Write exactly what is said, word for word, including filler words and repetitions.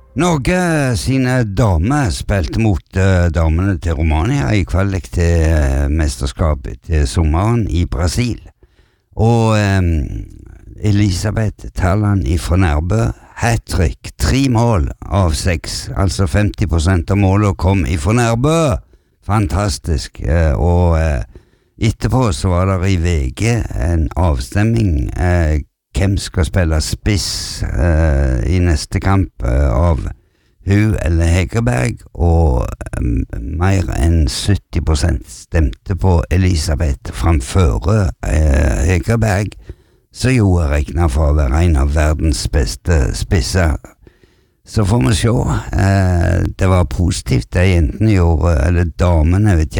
Norge sine damer spilte mot uh, damene til Romania i kvalik til uh, mesterskapet til sommeren i Brasil. Og um, Elisabeth Talland fra Nærbø, hat-trick, tre mål av seks, altså femti prosent av målet kom fra Nærbø. Fantastisk. Uh, og uh, etterpå så var det i V G en avstemming uh, hvem skal spille spiss uh, i neste kamp uh, av hun eller Hegerberg, og um, mer enn sytti prosent stemte på Elisabeth framføre uh, Hegerberg, så jo jeg regnet for å være en av verdens beste spisser. Så får vi se. Uh, det var positivt det jentene gjorde, eller damene, vet jeg.